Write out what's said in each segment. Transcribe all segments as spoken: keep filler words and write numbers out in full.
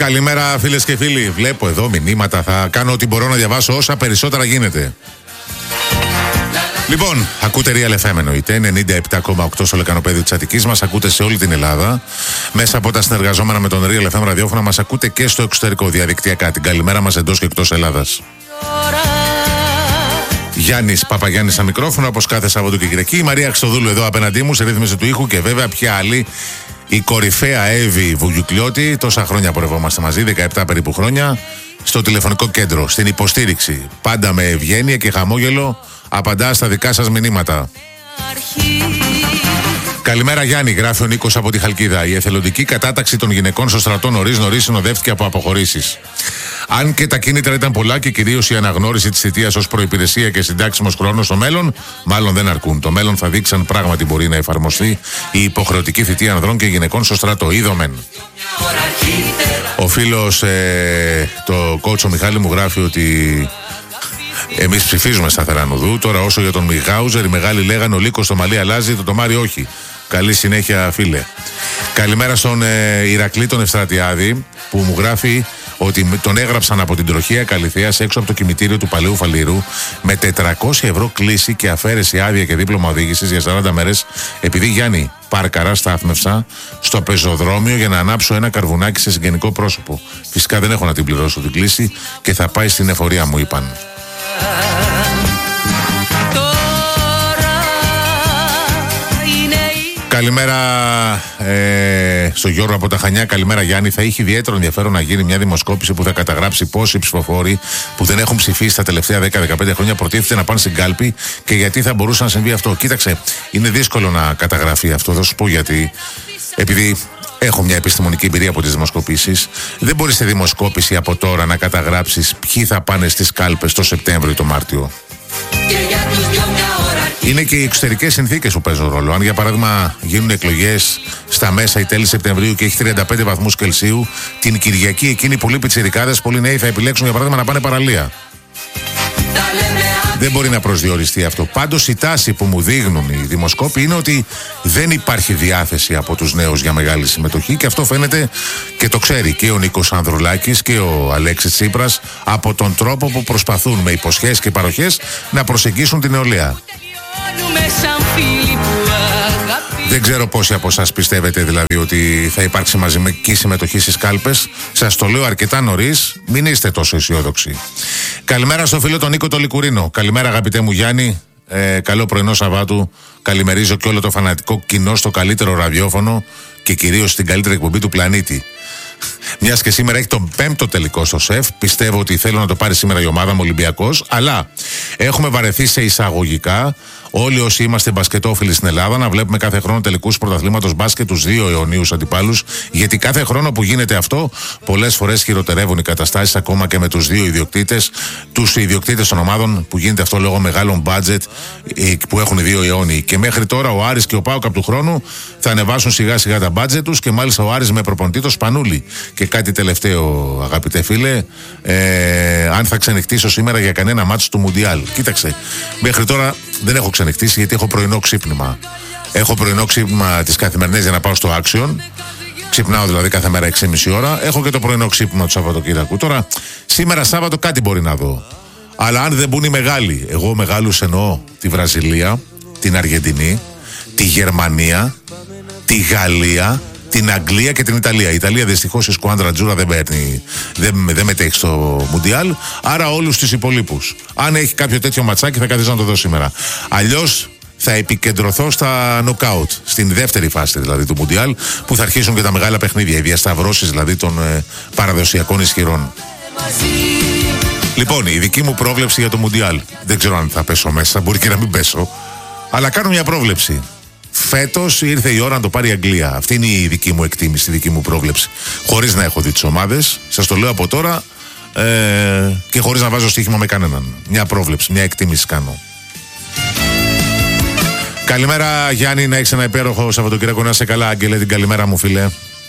Καλημέρα φίλες και φίλοι. Βλέπω εδώ μηνύματα. Θα κάνω ό,τι μπορώ να διαβάσω όσα περισσότερα γίνεται. Λοιπόν, ακούτε Real εφ εμ εννοείται, ενενήντα επτά κόμμα οκτώ στο λεκανοπέδιο της Αττικής. Μας ακούτε σε όλη την Ελλάδα. Μέσα από τα συνεργαζόμενα με τον Real εφ εμ ραδιόφωνα μας ακούτε και στο εξωτερικό διαδικτυακά. Την καλημέρα μας εντός και εκτός Ελλάδας. Γιάννης Παπαγιάννης στα μικρόφωνα, όπως κάθε Σάββατο και Κυριακή. Η Μαρία Χρυστοδούλου εδώ απέναντί μου, σε ρύθμιση του ήχου και βέβαια ποια άλλη. Η κορυφαία Εύη Βουγιουκλιώτη. Τόσα χρόνια πορευόμαστε μαζί, δεκαεπτά περίπου χρόνια. Στο τηλεφωνικό κέντρο, στην υποστήριξη. Πάντα με ευγένεια και χαμόγελο απαντά στα δικά σας μηνύματα. Καλημέρα Γιάννη, γράφει ο Νίκος από τη Χαλκίδα. Η εθελοντική κατάταξη των γυναικών στο στρατό νωρίς νωρίς συνοδεύτηκε από αποχωρήσεις. Αν και τα κίνητρα ήταν πολλά και κυρίως η αναγνώριση της θητείας ως προϋπηρεσία και συντάξιμος χρόνος στο μέλλον, μάλλον δεν αρκούν. Το μέλλον θα δείξει αν πράγματι μπορεί να εφαρμοστεί η υποχρεωτική θητεία ανδρών και γυναικών στο στρατό. Είδομεν. Ο φίλος, ε, το κότσο Μιχάλη μου γράφει ότι εμείς ψηφίζουμε σταθερά νοδού. Τώρα όσο για τον Μιχάουζερ, οι μεγάλοι λέγανε ο Λύκος στο μαλλί αλλάζει, το τομάρι όχι. Καλή συνέχεια φίλε. Καλημέρα στον ε, Ηρακλή τον Ευστρατιάδη που μου γράφει ότι τον έγραψαν από την τροχία Καλυθέας έξω από το κημητήριο του Παλαιού Φαλήρου με τετρακόσια ευρώ κλίση και αφαίρεση άδεια και δίπλωμα οδήγησης για σαράντα μέρες επειδή Γιάννη παρκαρά στάθμευσα στο πεζοδρόμιο για να ανάψω ένα καρβουνάκι σε συγγενικό πρόσωπο. Φυσικά δεν έχω να την πληρώσω την κλίση και θα πάει στην εφορία μου είπαν. Καλημέρα ε, στο Γιώργο από τα Χανιά. Καλημέρα Γιάννη. Θα είχε ιδιαίτερο ενδιαφέρον να γίνει μια δημοσκόπηση που θα καταγράψει πόσοι ψηφοφόροι που δεν έχουν ψηφίσει τα τελευταία δέκα με δεκαπέντε χρόνια προτίθεται να πάνε στην κάλπη και γιατί θα μπορούσε να συμβεί αυτό. Κοίταξε, είναι δύσκολο να καταγραφεί αυτό. Θα σου πω γιατί. Επειδή έχω μια επιστημονική εμπειρία από τις δημοσκοπήσεις, δεν μπορείς σε δημοσκόπηση από τώρα να καταγράψεις ποιοι θα πάνε στις κάλπες το Σεπτέμβριο ή το Μάρτιο. Είναι και οι εξωτερικές συνθήκες που παίζουν ρόλο. Αν για παράδειγμα γίνουν εκλογές στα μέσα ή τέλη Σεπτεμβρίου και έχει τριάντα πέντε βαθμούς Κελσίου, την Κυριακή εκείνοι πολλοί πιτσιρικάδες, πολλοί νέοι θα επιλέξουν για παράδειγμα να πάνε παραλία. Δεν μπορεί να προσδιοριστεί αυτό. Πάντως η τάση που μου δείχνουν οι δημοσκόποι είναι ότι δεν υπάρχει διάθεση από τους νέους για μεγάλη συμμετοχή και αυτό φαίνεται και το ξέρει και ο Νίκος Ανδρουλάκης και ο Αλέξης Τσίπρας από τον τρόπο που προσπαθούν με υποσχέσεις και παροχές να προσεγγίσουν την νεολαία. Δεν ξέρω πόσοι από εσάς πιστεύετε δηλαδή ότι θα υπάρξει μαζική συμμετοχή στις κάλπες. Σας το λέω αρκετά νωρίς, μην είστε τόσο αισιόδοξοι. Καλημέρα στο φίλο τον Νίκο το Λικουρίνο. Καλημέρα αγαπητέ μου Γιάννη. Ε, καλό πρωινό Σαββάτου. Καλημερίζω και όλο το φανατικό κοινό στο καλύτερο ραδιόφωνο και κυρίως στην καλύτερη εκπομπή του πλανήτη. Μιας και σήμερα έχει τον πέμπτο τελικό στο ΣΕΦ, πιστεύω ότι θέλω να το πάρει σήμερα η ομάδα μου Ολυμπιακός, αλλά έχουμε βαρεθεί σε εισαγωγικά όλοι όσοι είμαστε μπασκετόφιλοι στην Ελλάδα να βλέπουμε κάθε χρόνο τελικούς πρωταθλήματος μπάσκετ τους δύο αιωνίους αντιπάλους, γιατί κάθε χρόνο που γίνεται αυτό πολλές φορές χειροτερεύουν οι καταστάσεις ακόμα και με τους δύο ιδιοκτήτες, τους ιδιοκτήτες των ομάδων που γίνεται αυτό λόγω μεγάλων μπάτζετ που έχουν οι δύο αιώνιοι. Και μέχρι τώρα ο Άρης και ο ΠΑΟΚ από του χρόνου θα ανεβάσουν σιγά σιγά τα μπάτζετ τους και μάλιστα ο Άρης με προπονητή το Σπανούλη. Και κάτι τελευταίο, αγαπητέ φίλε, ε, αν θα ξενυχτήσω σήμερα για κανένα μάτσο του Μουντιάλ. Κοίταξε, μέχρι τώρα δεν έχω ξενυχτήσει γιατί έχω πρωινό ξύπνημα. Έχω πρωινό ξύπνημα τις καθημερινές για να πάω στο Action. Ξυπνάω δηλαδή κάθε μέρα έξι και μισή ώρα. Έχω και το πρωινό ξύπνημα του Σαββατοκύριακου. Τώρα, σήμερα Σάββατο κάτι μπορεί να δω. Αλλά αν δεν μπουν οι μεγάλοι, εγώ μεγάλους εννοώ τη Βραζιλία, την Αργεντινή, τη Γερμανία, τη Γαλλία, την Αγγλία και την Ιταλία. Η Ιταλία δυστυχώς η σκουάντρα Τζούρα δεν παίρνει, δεν, δεν μετέχει στο Μουντιάλ. Άρα όλους τους υπολείπους. Αν έχει κάποιο τέτοιο ματσάκι θα καθίσω να το δω σήμερα. Αλλιώς θα επικεντρωθώ στα νοκάουτ, στην δεύτερη φάση δηλαδή του Μουντιάλ, που θα αρχίσουν και τα μεγάλα παιχνίδια, οι διασταυρώσεις δηλαδή των ε, παραδοσιακών ισχυρών. Λοιπόν, η δική μου πρόβλεψη για το Μουντιάλ. Δεν ξέρω αν θα πέσω μέσα, μπορεί και να μην πέσω. Αλλά κάνω μια πρόβλεψη. Φέτος ήρθε η ώρα να το πάρει η Αγγλία. Αυτή είναι η δική μου εκτίμηση, η δική μου πρόβλεψη. Χωρίς να έχω δει τις ομάδες, σας το λέω από τώρα ε, και χωρίς να βάζω στοίχημα με κανέναν. Μια πρόβλεψη, μια εκτίμηση κάνω. Καλημέρα Γιάννη, να έχεις ένα υπέροχο Σαββατοκύριακο, να είσαι καλά. Άγγελε, την καλημέρα μου φίλε.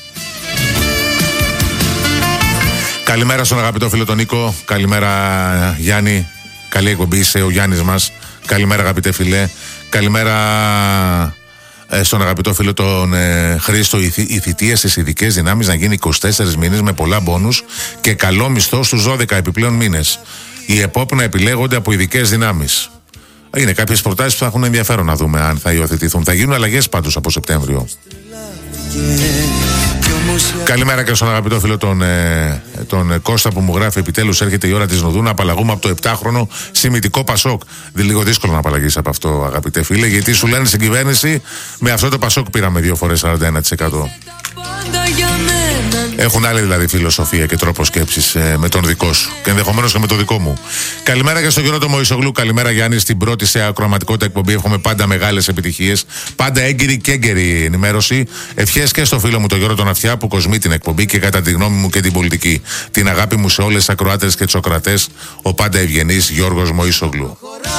Καλημέρα στον αγαπητό φίλο τον Νίκο. Καλημέρα Γιάννη. Καλή εκπομπή, είσαι ο Γιάννης μας. Καλημέρα αγαπητέ φίλε. Καλημέρα ε, στον αγαπητό φίλο τον ε, Χρήστο, η, η θητεία στις ειδικές δυνάμεις να γίνει είκοσι τέσσερις μήνες με πολλά μπόνους και καλό μισθό στους δώδεκα επιπλέον μήνες. Οι ΕΠΟΠ να επιλέγονται από ειδικές δυνάμεις. Είναι κάποιες προτάσεις που θα έχουν ενδιαφέρον να δούμε αν θα υιοθετηθούν. Θα γίνουν αλλαγές πάντως από Σεπτέμβριο. Καλημέρα και στον αγαπητό φίλο τον, ε, τον Κώστα που μου γράφει: επιτέλους έρχεται η ώρα της Νουδού να απαλλαγούμε από το επτάχρονο σημητικό Πασόκ. Λίγο δύσκολο να απαλλαγείς από αυτό, αγαπητέ φίλε, γιατί σου λένε στην κυβέρνηση με αυτό το Πασόκ πήραμε δύο φορές σαράντα ένα τοις εκατό. Έχουν άλλη δηλαδή φιλοσοφία και τρόπο σκέψης ε, με τον δικό σου και ενδεχομένως και με το δικό μου. Καλημέρα και στον Γιώργο Μωυσογλου. Καλημέρα Γιάννη, στην πρώτη σε ακροαματικότητα εκπομπή. Εύχομαι πάντα μεγάλες επιτυχίες. Πάντα έγκυρη και έγκαιρη ενημέρωση. Ευχές και στο φίλο μου τον Γιώργο τον Αυτιά που κοσμεί την εκπομπή και κατά τη γνώμη μου και την πολιτική. Την αγάπη μου σε όλες τις ακροάτες και τους ακροατές. Ο πάντα ευγενής Γιώργος Μωυσογλου.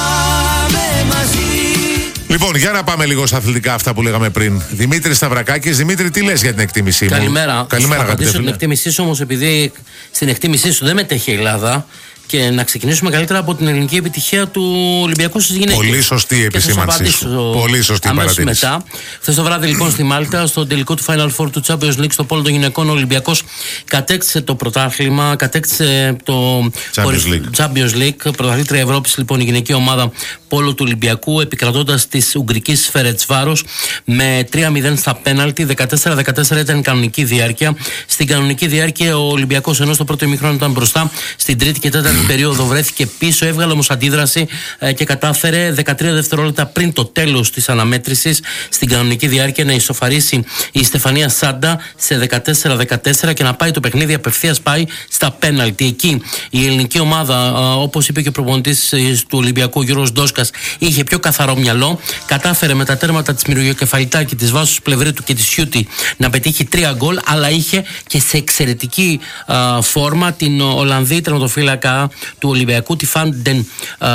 Λοιπόν, για να πάμε λίγο στα αθλητικά αυτά που λέγαμε πριν. Δημήτρη Σταυρακάκης, Δημήτρη, τι λες για την εκτίμησή μου? Καλημέρα. Καλημέρα, αγαπητέ φίλε. Την εκτίμησή σου όμως, επειδή στην εκτίμησή σου δεν μετέχει η Ελλάδα, και να ξεκινήσουμε καλύτερα από την ελληνική επιτυχία του Ολυμπιακού στις γυναίκες. Πολύ σωστή η επισήμανσή σου. Πολύ σωστή παρατήρηση. Μετά. Χθες το βράδυ λοιπόν στη Μάλτα, στο τελικό του Final Four του Champions League στο πόλο των γυναικών, ο Ολυμπιακός κατέκτησε το πρωτάθλημα, κατέκτησε το Champions League. Champions League, πρωταθλήτρια Ευρώπης λοιπόν η γυναική ομάδα πόλο του Ολυμπιακού, επικρατώντας της Ουγγρικής Φερετσβάρος με τρία μηδέν στα πέναλτι. δεκατέσσερα δεκατέσσερα ήταν η κανονική διάρκεια. Στην κανονική διάρκεια ο Ολυμπιακός, ενώ στο πρώτο ημίχρονο ήταν μπροστά, στην τρίτη και τέταρτη περίοδο βρέθηκε πίσω, έβγαλε όμως αντίδραση ε, και κατάφερε δεκατρία δευτερόλεπτα πριν το τέλος της αναμέτρησης στην κανονική διάρκεια να ισοφαρίσει η Στεφανία Σάντα σε δεκατέσσερα δεκατέσσερα και να πάει το παιχνίδι απευθείας πάει στα πέναλτι. Εκεί η ελληνική ομάδα, ε, όπως είπε και ο προπονητής του Ολυμπιακού Γιώργος Ντόσκας, είχε πιο καθαρό μυαλό. Κατάφερε με τα τέρματα της Μυρωγιοκεφαλιτάκη, της Βάσους Πλευρέτου και της Σιούτη να πετύχει τρία γκολ, αλλά είχε και σε εξαιρετική ε, φόρμα την Ολλανδή τερματοφύλακα του Ολυμπιακού, τη Φάντεν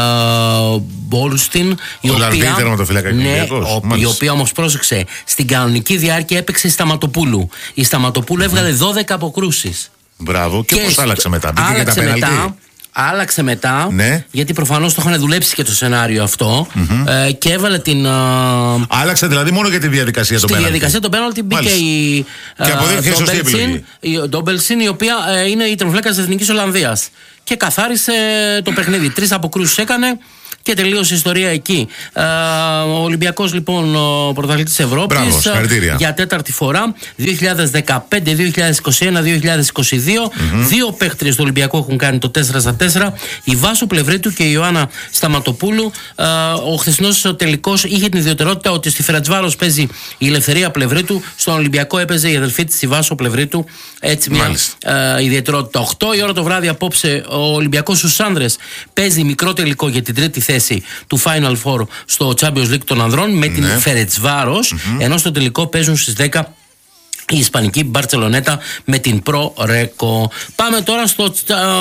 Μπόλστιν, η οποία, ναι, η οποία όμως πρόσεξε, στην κανονική διάρκεια έπαιξε η Σταματοπούλου. Η Σταματοπούλου mm-hmm. έβγαλε δώδεκα αποκρούσεις. Μπράβο. Και, και πώς άλλαξε μετά? Μπήκε άλλαξε και τα πέναλτι. μετά. Άλλαξε μετά, ναι. γιατί προφανώς το είχαν δουλέψει και το σενάριο αυτό, mm-hmm. ε, και έβαλε την. Uh, Άλλαξε δηλαδή μόνο για τη διαδικασία των πέναλτι. Στη διαδικασία των πέναλτι μπήκε η. Uh, και αποδείχθηκε σωστή επιλογή. Η Ντόμπελσιν, η οποία uh, είναι η τερματοφύλακα της Εθνικής Ολλανδίας. Και καθάρισε το παιχνίδι. Τρεις αποκρούσεις έκανε και τελείωσε η ιστορία εκεί. Ε, ο Ολυμπιακός λοιπόν, ο πρωταθλητής Ευρώπης, για τέταρτη φορά, δύο χιλιάδες δεκαπέντε, δύο χιλιάδες είκοσι ένα, δύο χιλιάδες είκοσι δύο. Mm-hmm. Δύο παίχτριες του Ολυμπιακού έχουν κάνει το τέσσερα στα τέσσερα. Η Βάσου Πλευρέτου και η Ιωάννα Σταματοπούλου. Ε, ο χθεσινός τελικός είχε την ιδιαιτερότητα ότι στη Φερετσβάρος παίζει η Ελευθερία Πλευρέτου, στον Ολυμπιακό έπαιζε η αδελφή της η Βάσου Πλευρέτου. Έτσι μια ε, ιδιαιτερότητα. οκτώ η ώρα το βράδυ απόψε ο Ολυμπιακός στους άνδρες παίζει μικρό τελικό για την τρίτη θέση του Final Four στο Champions League των ανδρών με την ναι. Φερετσβάρος, mm-hmm. ενώ στο τελικό παίζουν στις δέκα η Ισπανική Μπαρτσελονέτα με την Pro Reco. Πάμε τώρα στο,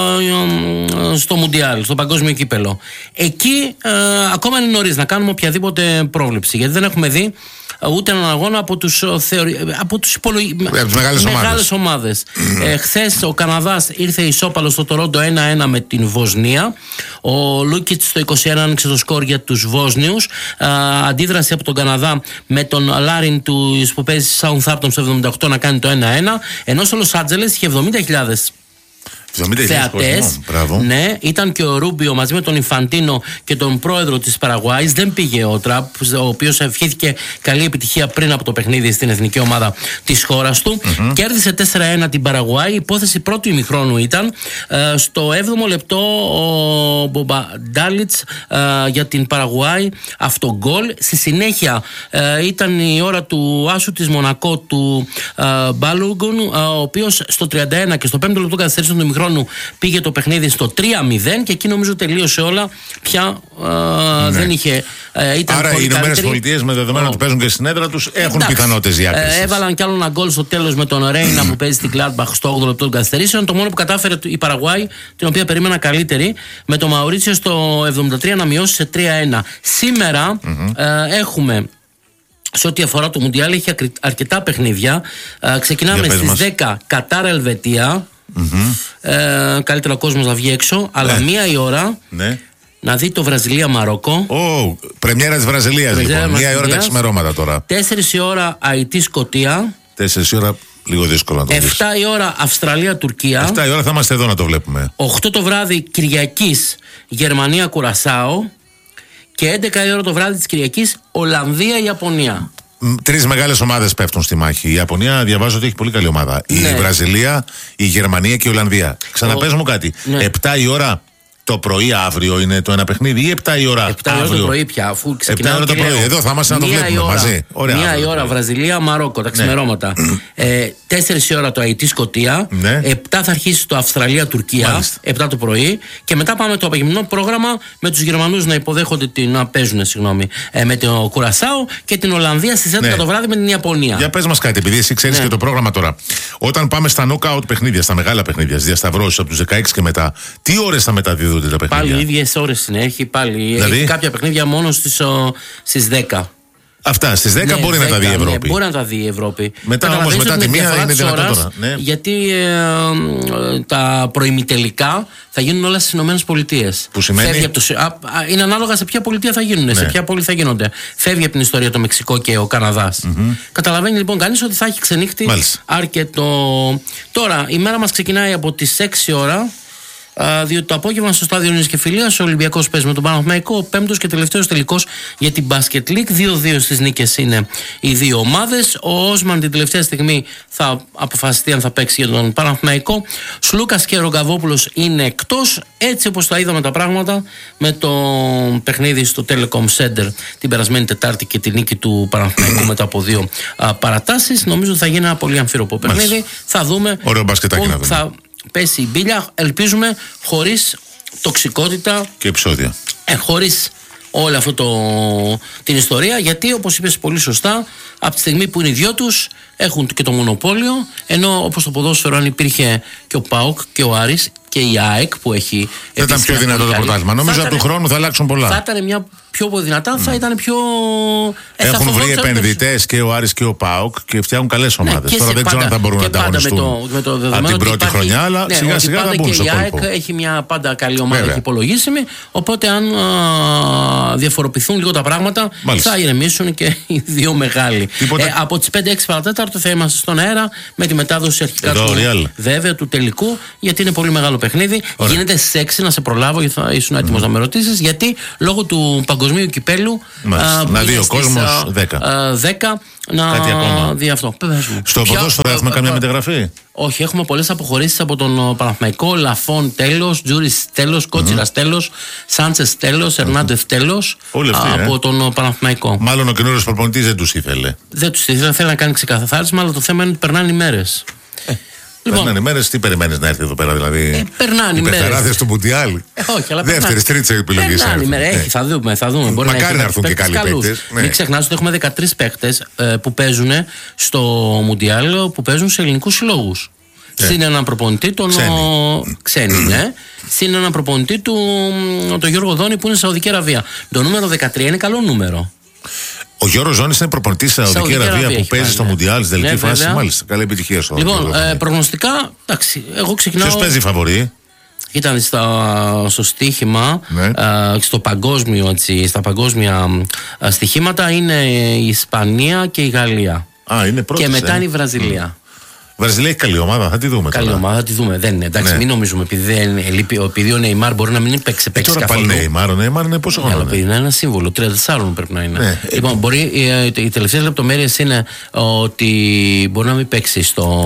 στο Μουντιάλ, στο Παγκόσμιο Κύπελο. Εκεί ε, ακόμα είναι νωρίς να κάνουμε οποιαδήποτε πρόβλεψη, γιατί δεν έχουμε δει ούτε έναν αγώνα από τους, θεωρη... από τους υπολογι... μεγάλες, μεγάλες ομάδες. Mm. Ε, χθες ο Καναδάς ήρθε ισόπαλο στο Τορόντο ένα ένα με την Βοσνία. Ο Λούκιτς στο είκοσι ένα άνοιξε το σκορ για τους Βόσνιους. Ε, αντίδραση από τον Καναδά με τον Λάριν του που παίζει Southampton στο εβδομήντα οκτώ να κάνει το ένα ένα. Ενώ στο Λος Άντζελες είχε εβδομήντα χιλιάδες θεατές. Ναι, ήταν και ο Ρούμπιο μαζί με τον Ινφαντίνο και τον πρόεδρο της Παραγουάης. Δεν πήγε ο Τραμπ, ο οποίος ευχήθηκε καλή επιτυχία πριν από το παιχνίδι στην εθνική ομάδα της χώρας του. Mm-hmm. Κέρδισε τέσσερα ένα την Παραγουάη. Η υπόθεση πρώτου ημιχρόνου ήταν ε, στο έβδομο λεπτό ο Μπομπαντάλιτς ε, για την Παραγουάη αυτό γκολ. Στη συνέχεια ε, ήταν η ώρα του άσου της Μονακό του ε, Μπάλουγκον, ε, ο οποίος στο τριάντα ένα και στο πέμπτο λεπτό καθυστέρησαν του ημιχρόνου πήγε το παιχνίδι στο τρία μηδέν και εκεί νομίζω τελείωσε όλα. Πια ε, ναι. δεν είχε. Ε, ήταν Άρα οι Ηνωμένες Πολιτείες με δεδομένα ότι παίζουν και στην έδρα τους έχουν πιθανότητες διάκρισης. Ε, έβαλαν κι άλλο ένα γκολ στο τέλος με τον Ρέινα που παίζει στην Gladbach στο όγδοο λεπτό των καθυστερήσεων. Το μόνο που κατάφερε η Παραγουάη, την οποία περίμενα καλύτερη, με το Μαουρίτσιο στο εβδομήντα τρία να μειώσει σε τρία ένα. Σήμερα mm-hmm. ε, έχουμε. Σε ό,τι αφορά το Μουντιάλ έχει αρκετά παιχνίδια. Ε, ξεκινάμε στις μας. δέκα Κατάρ Ελβετία. Mm-hmm. Ε, καλύτερα ο κόσμος να βγει έξω. Αλλά ναι. μία η ώρα ναι. να δει το Βραζιλία-Μαρόκο. Ω, πρεμιέρα της Βραζιλίας λοιπόν. Μία ώρα τα ξημερώματα τώρα. Τέσσερις η ώρα Αϊτή-Σκωτία. Τέσσερις η ώρα, λίγο δύσκολο να το δεις. Εφτά η ώρα Αυστραλία-Τουρκία. Εφτά η ώρα θα είμαστε εδώ να το βλέπουμε. Οκτώ το βράδυ Κυριακής Γερμανία-Κουρασάο. Και έντεκα η ώρα το βράδυ της Κυριακής Ολλανδία-Ιαπωνία. Τρεις μεγάλες ομάδες πέφτουν στη μάχη. Η Ιαπωνία διαβάζω ότι έχει πολύ καλή ομάδα. Ναι. Η Βραζιλία, η Γερμανία και η Ολλανδία. Ξαναπες μου κάτι. Ναι. Επτά η ώρα το πρωί αύριο είναι το ένα παιχνίδι ή επτά η ώρα. επτά η ώρα το πρωί πια, αφού ξεκινάει. επτά η ώρα το πρωί. Εδώ θα είμαστε να το βλέπουμε ώρα, μαζί. Ωραία, μία η ώρα Βραζιλία-Μαρόκο, τα ξημερώματα. Ναι. ε, τέσσερις η ώρα το Αϊτή-Σκωτία. Ναι. επτά θα αρχίσει το Αυστραλία-Τουρκία. επτά το πρωί. Και μετά πάμε το απογευματινό πρόγραμμα με τους Γερμανούς να υποδέχονται την. να παίζουν, συγγνώμη, ε, με το Κουρασάο και την Ολλανδία στις έντεκα ναι. το βράδυ με την Ιαπωνία. Για πες μας κάτι, επειδή εσύ ξέρεις ναι. και το πρόγραμμα τώρα. Όταν πάμε στα knockout παιχνίδια, στα μεγάλα παιχνίδια, στις διασταυρώσεις από τους δεκαέξι και μετά, τι ώρες θα μεταδίδονται τα παιχνίδια? Πάλι οι ίδιες ώρες είναι, έχει πάλι. Δηλαδή? Έχει κάποια παιχνίδια μόνο στις, ο, στις δέκα. Αυτά, στις δέκα ναι, μπορεί δέκα, να τα δει η Ευρώπη. Ναι, μπορεί να τα δει η Ευρώπη. Μετά όμως, μετά τη μία είναι δυνατό τώρα. Ναι. Γιατί ε, ε, τα προημιτελικά θα γίνουν όλα στις Ηνωμένες Πολιτείες. Που σημαίνει. Το, α, α, είναι ανάλογα σε ποια πολιτεία θα γίνουν, ναι. σε ποια πόλη θα γίνονται. Φεύγει από την ιστορία το Μεξικό και ο Καναδάς. Mm-hmm. Καταλαβαίνει λοιπόν κανείς ότι θα έχει ξενύχτη Μάλιστα. αρκετό. Τώρα, η μέρα μας ξεκινάει από τις έξι ώρα. Uh, διότι το απόγευμα στο στάδιο Νίκης και Φιλίας ο Ολυμπιακός παίζει με τον Παναθηναϊκό, ο πέμπτος και τελευταίος τελικός για την Basket League. δύο δύο στις νίκες είναι οι δύο ομάδες. Ο Όσμαν την τελευταία στιγμή θα αποφασιστεί αν θα παίξει για τον Παναθηναϊκό. Σλούκας και Ρογκαβόπουλος είναι εκτός, έτσι όπως τα είδαμε τα πράγματα με το παιχνίδι στο Telecom Center την περασμένη Τετάρτη και τη νίκη του Παναθηναϊκού μετά από δύο uh, παρατάσεις. Νομίζω ότι θα γίνει ένα πολύ αμφίροπο παιχνίδι. Θα δούμε. Ωραίο μπασκετάκι να δούμε. Θα πέσει η μπίλια, ελπίζουμε χωρίς τοξικότητα και επεισόδια. Ε, χωρίς όλη αυτή την ιστορία, γιατί όπως είπες πολύ σωστά, από τη στιγμή που είναι οι δυο τους έχουν και το μονοπόλιο, ενώ όπως το ποδόσφαιρο αν υπήρχε και ο ΠΑΟΚ και ο Άρης και η ΑΕΚ που έχει. Θα ήταν πιο δυνατό το πρωτάθλημα. Νομίζω από του χρόνου θα αλλάξουν πολλά. Θα ήταν μια πιο δυνατά, θα ήταν πιο. Έχουν βρει επενδυτές και ο Άρης και ο ΠΑΟΚ και φτιάχνουν καλές ομάδες. Ναι, τώρα δεν ξέρω αν θα μπορούν να ανταγωνιστούν με το, με το από την πρώτη υπάρχει, χρονιά, αλλά ναι, σιγά σιγά θα μπουν στο κόλπο. Η ΑΕΚ έχει μια πάντα καλή ομάδα και υπολογίσιμη. Οπότε αν α, διαφοροποιηθούν λίγο τα πράγματα, Μάλιστα. θα ηρεμήσουν και οι δύο μεγάλοι. Ε, από τις πέντε έξι παρατέταρτο θα είμαστε στον αέρα με τη μετάδοση αρχικά του, βέβαια, του τελικού, γιατί είναι πολύ μεγάλο παιχνίδι. Ωραία. Γίνεται σεξι να σε προλάβω, γιατί θα ήσουν έτοιμος mm. να με ρωτήσεις, γιατί λόγω του παγκοσμίου κυπέλου. Α, να δει ο κόσμος δέκα να δει αυτό. Στο ποδόσφαιρο έχουμε καμιά μεταγραφή? Όχι, έχουμε πολλές αποχωρήσεις από τον Παναθηναϊκό. Λαφών τέλος, Τζούρις τέλος, Κότσιρας τέλος, Σάντσες τέλος, Ερνάντεφ τέλος από τον Παναθηναϊκό. Μάλλον ο καινούριος προπονητής δεν τους ήθελε. Δεν τους ήθελε, θέλει να κάνει ξεκαθάρισμα, αλλά το θέμα είναι ότι περνάνε οι μέρες. Λοιπόν, περνάνε ημέρες, τι περιμένεις να έρθει εδώ πέρα, δηλαδή? Ε, περνάνε ημέρες. Οι πεθαράδες του Μουντιάλ. Ε, όχι, αλλά δεύτερη, τρίτη επιλογή. Περνάνε ημέρες. Έχει, θα δούμε. Θα δούμε. Μπορεί Μακάρι να, να έρθουν και καλοί παίκτες. Ναι. Μην ξεχνάς ότι έχουμε δεκατρείς παίκτες ε, που παίζουν στο Μουντιάλ, που παίζουν σε ελληνικούς συλλόγους. Ναι. Συν έναν προπονητή, τον ξένη, ναι. Συν έναν προπονητή του, τον Γιώργο Δόνη, που είναι στη Σαουδική Αραβία. Το νούμερο δεκατρία είναι καλό νούμερο. Ο Γιώργος Ζώνης είναι προπονητής στη Σαουδική Αραβία που παίζει στο Μουντιάλ, στη τελική φάση. Μάλιστα, καλή επιτυχία στο Λοιπόν, ε, προγνωστικά, εντάξει, εγώ ξεκινάω. Ποιος παίζει φαβορί? Ήταν στα, στο στοίχημα, ναι. ε, στο παγκόσμιο, έτσι, στα παγκόσμια ε, στοιχήματα είναι η Ισπανία και η Γαλλία. Α, είναι πρώτες, και μετά ε. είναι η Βραζιλία. Mm. Βραζιλία έχει καλή ομάδα, θα τη δούμε. Καλή τώρα. ομάδα, θα τη δούμε. Δεν είναι. Εντάξει, ναι. μην νομίζουμε επειδή, δεν, επειδή ο Νεϊμάρ μπορεί να μην παίξει παίξει. Τώρα πάλι Νεϊμάρ, ο Νεϊμάρ είναι πόσο χρόνο? Ναι, είναι ένα σύμβολο, τριάντα τέσσερα πρέπει να είναι. Ναι. Λοιπόν, μπορεί, οι, οι τελευταίες λεπτομέρειες είναι ότι μπορεί να μην παίξει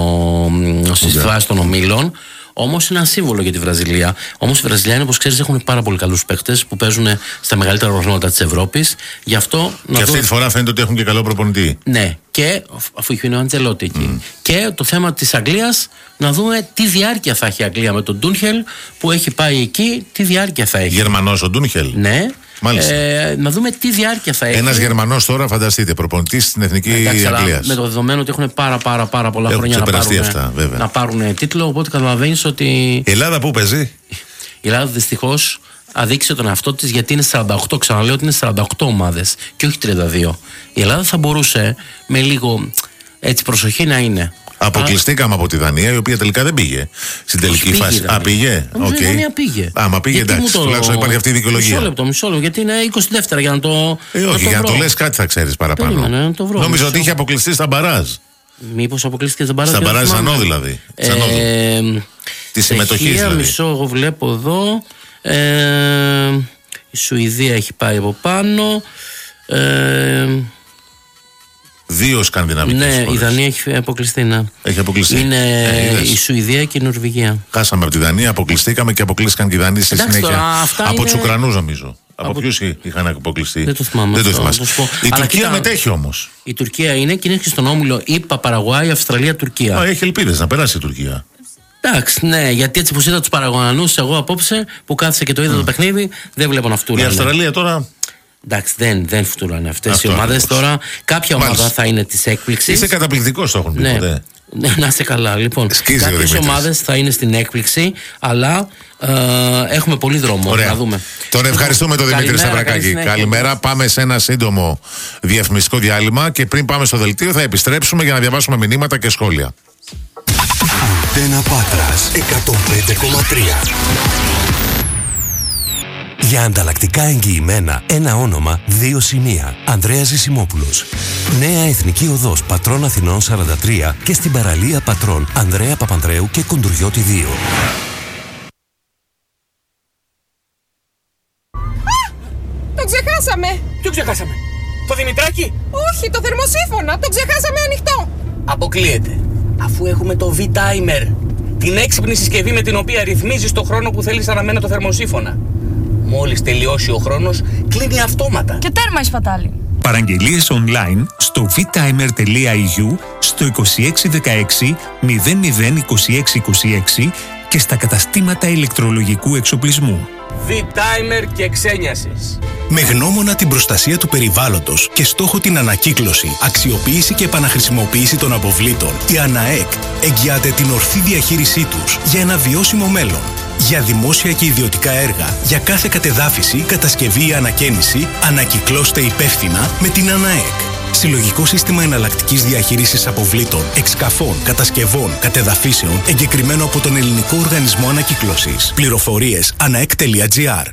στη φάση των ομίλων. Όμως είναι ένα σύμβολο για τη Βραζιλία. Όμως η Βραζιλία, όπως ξέρεις, έχουν πάρα πολύ καλούς παίκτες που παίζουν στα μεγαλύτερα προγράμματα της Ευρώπης. Γι' αυτό. Και αυτή τη φορά φαίνεται ότι έχουν και καλό προπονητή. Ναι, και αφού είχε ο Αντζελότη εκεί. Mm. Και το θέμα της Αγγλίας, να δούμε τι διάρκεια θα έχει η Αγγλία με τον Ντούνχελ που έχει πάει εκεί, τι διάρκεια θα έχει. Γερμανός ο Ντούνχελ. Ναι. Ε, να δούμε τι διάρκεια θα έχει. Ένας Γερμανός τώρα, φανταστείτε, προπονητής στην εθνική Αγγλία. Με το δεδομένο ότι έχουν πάρα, πάρα, πάρα πολλά έχουν χρόνια να πάρουν, αυτά, να πάρουν τίτλο. Οπότε καταλαβαίνεις ότι. Η Ελλάδα πού παίζει? Η Ελλάδα δυστυχώς αδείξε τον εαυτό της, γιατί είναι σαράντα οκτώ. Ξαναλέω ότι είναι σαράντα οκτώ ομάδες και όχι τριάντα δύο. Η Ελλάδα θα μπορούσε με λίγο έτσι προσοχή να είναι. Αποκλειστήκαμε από τη Δανία, η οποία τελικά δεν πήγε στην τελική πήγε φάση. Α, πήγε. Okay. Η Δανία πήγε. Άμα πήγε, γιατί εντάξει. Το... Τουλάχιστον υπάρχει αυτή η δικαιολογία. Μισό λεπτό, μισό λεπτό, γιατί είναι είκοσι δεύτερα για να το. Ε, όχι, να το για βρω. να το λες κάτι θα ξέρεις παραπάνω. Περίμενε, να το βρω. Νόμιζα ότι είχε αποκλειστεί στα μπαράζ. Μήπως αποκλείστηκε στα μπαράζ. Στα μπαράζ Ανώ δηλαδή. Ε, τη συμμετοχή δηλαδή. Μισό, εγώ βλέπω εδώ. Ε, η Σουηδία έχει πάει από πάνω. Ε, Δύο σκανδιναβικές ναι, χώρες. η Δανία έχει αποκλειστεί. Ναι. Έχει αποκλειστεί. Είναι ε, η Σουηδία και η Νορβηγία. Χάσαμε από τη Δανία, αποκλειστήκαμε και αποκλείστηκαν και οι Δανείοι στη Εντάξει, συνέχεια. τώρα, Από είναι... τους Ουκρανούς νομίζω. Από, από ποιους είχαν αποκλειστεί. Δεν το θυμάμαι. Δεν το θυμάσαι. Η Αλλά Τουρκία κοίτα, μετέχει όμως. Η Τουρκία είναι και είναι και στον όμιλο ΗΠΑ, Παραγουάη, Αυστραλία, Τουρκία. Α, έχει ελπίδες να περάσει η Τουρκία. Εντάξει, ναι, γιατί έτσι που είδα τους Παραγουανούς εγώ απόψε που κάθισα και το είδα mm. το παιχνίδι, δεν βλέπω να φτούρανε. Η Αυστραλία τώρα. Εντάξει, δεν, δεν φτούρανε αυτές οι ομάδες τώρα. Κάποια ομάδα Μάλιστα. θα είναι της έκπληξης. Είσαι καταπληκτικός, το έχουν πει ναι. ποτέ. Ναι, να είσαι καλά. Λοιπόν, κάποιες ομάδες θα είναι στην έκπληξη, αλλά ε, έχουμε πολύ δρόμο. Ωραία. Να δούμε. Τον ευχαριστούμε τον Δημήτρη Σταυρακάκη. Καλημέρα. Πάμε σε ένα σύντομο διαφημιστικό διάλειμμα και πριν πάμε στο δελτίο θα επιστρέψουμε για να διαβάσουμε μηνύματα και σχόλια. Αντένα Πάτρας εκατόν πέντε κόμμα τρία. Για ανταλλακτικά εγγυημένα, ένα όνομα, δύο σημεία. Ανδρέας Ζησιμόπουλος. Νέα Εθνική Οδός Πατρών Αθηνών σαράντα τρία και στην παραλία Πατρών Ανδρέα Παπανδρέου και Κοντουριώτη δύο. Α! Το ξεχάσαμε! Ποιο ξεχάσαμε? Το Δημητράκη? Όχι, το θερμοσύφωνα! Το ξεχάσαμε ανοιχτό! Αποκλείεται. Αφού έχουμε το V-Timer, την έξυπνη συσκευή με την οποία ρυθμίζεις το χρόνο που θέλεις αναμένα το θερμοσύφωνα. Μόλις τελειώσει ο χρόνος, κλείνει αυτόματα. Και τέρμα η σπατάλη. Παραγγελίες online στο β-timer τελεία ι γιου, στο είκοσι έξι δεκαέξι μηδέν μηδέν είκοσι έξι είκοσι έξι και στα καταστήματα ηλεκτρολογικού εξοπλισμού. V-Timer και ξένιασης. Με γνώμονα την προστασία του περιβάλλοντος και στόχο την ανακύκλωση, αξιοποίηση και επαναχρησιμοποίηση των αποβλήτων, η ΑΝΑΕΚ εγγυάται την ορθή διαχείρισή τους για ένα βιώσιμο μέλλον. Για δημόσια και ιδιωτικά έργα, για κάθε κατεδάφιση, κατασκευή ή ανακαίνιση, ανακυκλώστε υπεύθυνα με την ΑΝΑΕΚ. Συλλογικό σύστημα εναλλακτικής διαχείρισης αποβλήτων, εξκαφών, κατασκευών, κατεδαφίσεων, εγκεκριμένο από τον Ελληνικό Οργανισμό Ανακύκλωσης. Πληροφορίες αναεκ τελεία τζι άρ.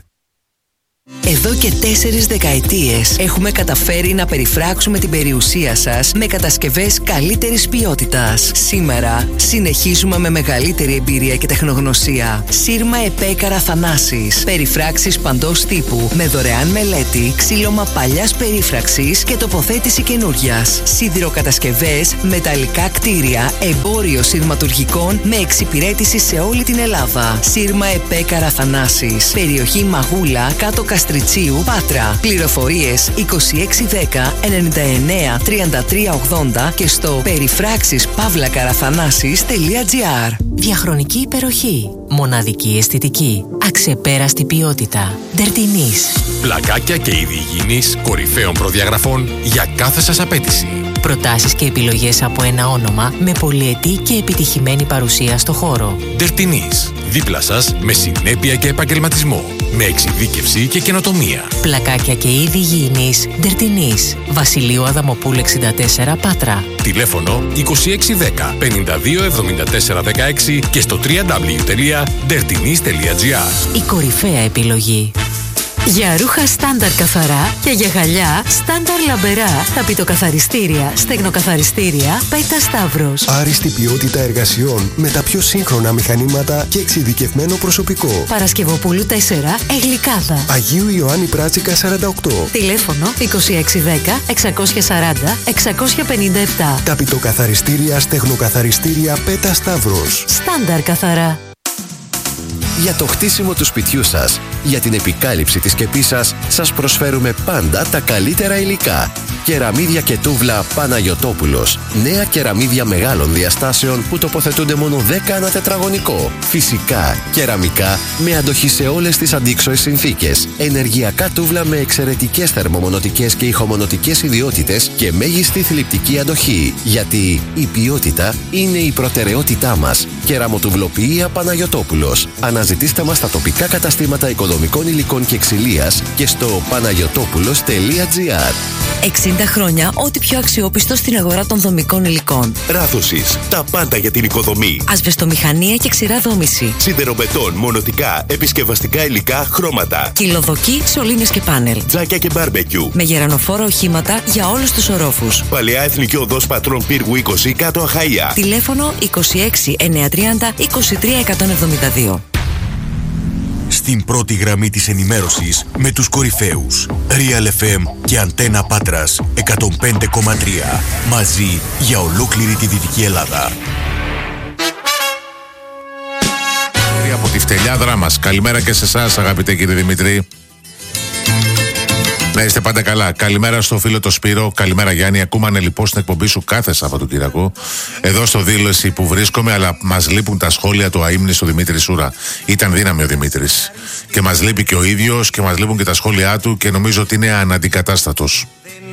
Εδώ και τέσσερις δεκαετίες έχουμε καταφέρει να περιφράξουμε την περιουσία σας με κατασκευές καλύτερης ποιότητας. Σήμερα συνεχίζουμε με μεγαλύτερη εμπειρία και τεχνογνωσία. Σύρμα ΕΠΕ Καραθανάσης. Περιφράξεις παντός τύπου με δωρεάν μελέτη, ξύλωμα παλιάς περίφραξης και τοποθέτηση καινούριας. Σιδηροκατασκευές, μεταλλικά κτίρια, εμπόριο σειρματουργικών με εξυπηρέτηση σε όλη την Ελλάδα. Σύρμα ΕΠΕ Καραθανάσης. Περιοχή Μαγούλα, κάτω Καστριτσίου, Πάτρα. Πληροφορίες είκοσι έξι δέκα ενενήντα εννέα τριάντα τρία ογδόντα και στο περιφράξεις παύλα καραθανάσης τελεία τζι άρ. Διαχρονική υπεροχή. Μοναδική αισθητική. Αξεπέραστη ποιότητα. Ντερτινής. Πλακάκια και είδη υγιεινής κορυφαίων προδιαγραφών για κάθε σας απέτηση. Προτάσεις και επιλογές από ένα όνομα με πολυετή και επιτυχημένη παρουσία στο χώρο. Ντερτινής. Δίπλα σας με συνέπεια και επαγγελματισμό. Με εξειδίκευση και καινοτομία. Πλακάκια και είδη υγιεινής. Ντερτινής. Βασιλείου Αδαμοπούλου εξήντα τέσσερα Πάτρα. Τηλέφωνο είκοσι έξι δέκα πενήντα δύο εβδομήντα τέσσερα δεκαέξι και στο double-u double-u double-u τελεία ντερτινής τελεία τζι άρ. Η κορυφαία επιλογή. Για ρούχα στάνταρ καθαρά και για γυαλιά στάνταρ λαμπερά, ταπητοκαθαριστήρια, στεγνοκαθαριστήρια, Πέτα Σταύρος. Άριστη ποιότητα εργασιών με τα πιο σύγχρονα μηχανήματα και εξειδικευμένο προσωπικό. Παρασκευοπούλου τέσσερα, Εγλικάδα. Αγίου Ιωάννη Πράτσικα σαράντα οκτώ. Τηλέφωνο είκοσι έξι δέκα εξακόσια σαράντα εξακόσια πενήντα επτά. Ταπητοκαθαριστήρια, στεγνοκαθαριστήρια, Πέτα Σταύρος. Στάνταρ καθαρά. Για το χτίσιμο του σπιτιού σας, για την επικάλυψη της σκεπής σας, σας προσφέρουμε πάντα τα καλύτερα υλικά. Κεραμίδια και τούβλα Παναγιωτόπουλος. Νέα κεραμίδια μεγάλων διαστάσεων που τοποθετούνται μόνο δέκα ανά τετραγωνικό. Φυσικά, κεραμικά με αντοχή σε όλες τις αντίξωες συνθήκες. Ενεργειακά τούβλα με εξαιρετικές θερμομονωτικές και ηχομονωτικές ιδιότητες και μέγιστη θλιπτική αντοχή. Γιατί η ποιότητα είναι η προτεραιότητά μας. Κεραμοτουβλοποιία Παναγιωτόπουλος. Αναζητήστε μας στα τοπικά καταστήματα οικοδομικών υλικών και ξυλίας και στο παναγιωτόπουλος τελεία τζι άρ. εξήντα χρόνια ό,τι πιο αξιόπιστο στην αγορά των δομικών υλικών. Ράθωσης. Τα πάντα για την οικοδομή. Ασβεστομηχανία και ξηρά δόμηση. Σιδεροβετών, μονοτικά, επισκευαστικά υλικά, χρώματα. Κυλοδοκή, σωλήνες και πάνελ. Τζάκια και μπάρμπεκιου. Με γερανοφόρα οχήματα για όλους τους ορόφους. Παλαιά Εθνική Οδός Πατρών Πύργου είκοσι, κάτω Αχαΐα. Τηλέφωνο είκοσι έξι εννιακόσια τριάντα είκοσι τρία εκατόν εβδομήντα δύο. Στην πρώτη γραμμή της ενημέρωσης με τους κορυφαίους Real εφ εμ και Αντένα Πάτρας εκατόν πέντε κόμμα τρία. Μαζί για ολόκληρη τη Δυτική Ελλάδα. Από τη φτελιάδρα μας. Καλημέρα και σε εσάς, αγαπητέ κύριε Δημήτρη. Να είστε πάντα καλά. Καλημέρα στο φίλο το Σπύρο. Καλημέρα Γιάννη. Ακούμανε λοιπόν στην εκπομπή σου κάθε Σαββατοκύριακο. Εδώ στο δήλωση που βρίσκομαι, αλλά μας λείπουν τα σχόλια του αείμνηστου Δημήτρη Σούρα. Ήταν δύναμη ο Δημήτρης. Και μας λείπει και ο ίδιος και μας λείπουν και τα σχόλιά του και νομίζω ότι είναι αναντικατάστατος.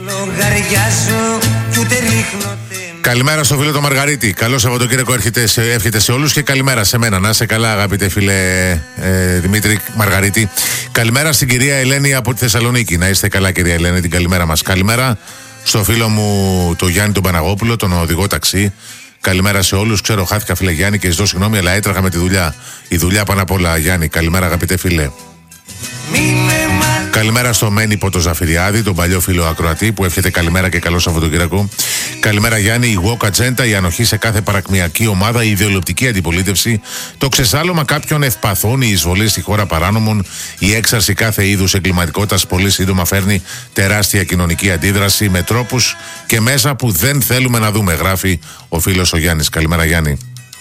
Καλημέρα στο φίλο το Μαργαρίτη. Καλό Σαββατοκύριακο εύχεται σε όλους και καλημέρα σε μένα. Να είσαι καλά, αγαπητέ φίλε ε, Δημήτρη Μαργαρίτη. Καλημέρα στην κυρία Ελένη από τη Θεσσαλονίκη. Να είστε καλά, κυρία Ελένη, την καλημέρα μας. Καλημέρα στο φίλο μου το Γιάννη τον Παναγόπουλο, τον οδηγό ταξί. Καλημέρα σε όλους. Ξέρω, χάθηκα φίλε Γιάννη και ζητώ συγγνώμη, αλλά έτρεχα με τη δουλειά. Η δουλειά πάνω απ' όλα, Γιάννη. Καλημέρα, αγαπητέ φίλε. Καλημέρα στο Μένυπο το Ζαφυριάδη, τον παλιό φίλο ακροατή που εύχεται καλημέρα και καλό Σαββατοκύριακο. Καλημέρα Γιάννη, η Walk Agenda, η ανοχή σε κάθε παρακμιακή ομάδα, η ιδεολειπτική αντιπολίτευση, το ξεσάλωμα κάποιων ευπαθών, η εισβολή στη χώρα παράνομων, η έξαρση κάθε είδους εγκληματικότητας πολύ σύντομα φέρνει τεράστια κοινωνική αντίδραση με τρόπους και μέσα που δεν θέλουμε να δούμε, γράφει ο φίλος ο Γιάννης. Καλημέρα Γιάννη.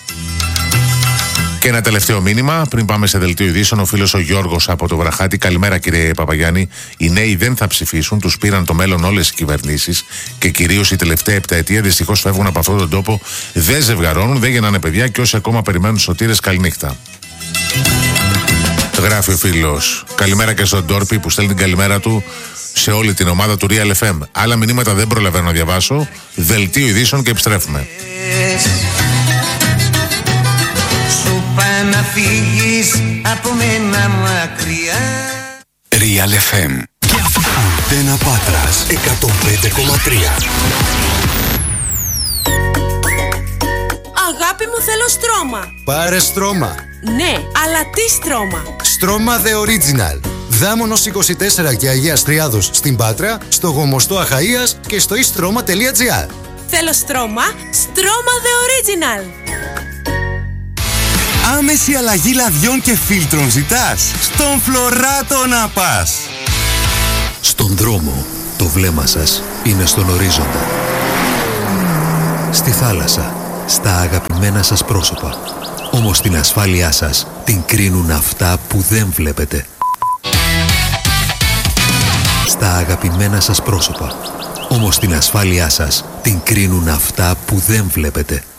Και ένα τελευταίο μήνυμα, πριν πάμε σε δελτίο ειδήσεων, ο φίλος ο Γιώργος από το Βραχάτη. Καλημέρα κύριε Παπαγιάννη. Οι νέοι δεν θα ψηφίσουν, τους πήραν το μέλλον όλες οι κυβερνήσεις και κυρίως η τελευταία επταετία δυστυχώς φεύγουν από αυτόν τον τόπο. Δεν ζευγαρώνουν, δεν γεννάνε παιδιά και όσοι ακόμα περιμένουν σωτήρες, καληνύχτα. Γράφει ο φίλος. Καλημέρα και στον Ντόρπι που στέλνει την καλημέρα του σε όλη την ομάδα του Real εφ εμ. Άλλα μηνύματα δεν προλαβαίνω να διαβάσω. Δελτίο ειδήσεων και επιστρέφουμε. Να φύγεις από μένα μακριά. Real εφ εμ και Αντένα Πάτρας εκατόν πέντε κόμμα τρία. Αγάπη μου, θέλω στρώμα. Πάρε στρώμα. Ναι, αλλά τι στρώμα? Στρώμα The Original. Δάμονος είκοσι τέσσερα και Αγίας Τριάδος στην Πάτρα, στο Γομοστό Αχαΐας και στο e-stroma τελεία gr. Θέλω στρώμα, στρώμα The Original. Άμεση αλλαγή λαδιών και φίλτρων ζητάς? Στον Φλωράτο να πας. Στον δρόμο το βλέμμα σας είναι στον ορίζοντα. Στη θάλασσα, στα αγαπημένα σας πρόσωπα. Όμως την ασφάλειά σας την κρίνουν αυτά που δεν βλέπετε. Στα αγαπημένα σας πρόσωπα. Όμως την ασφάλειά σας την κρίνουν αυτά που δεν βλέπετε.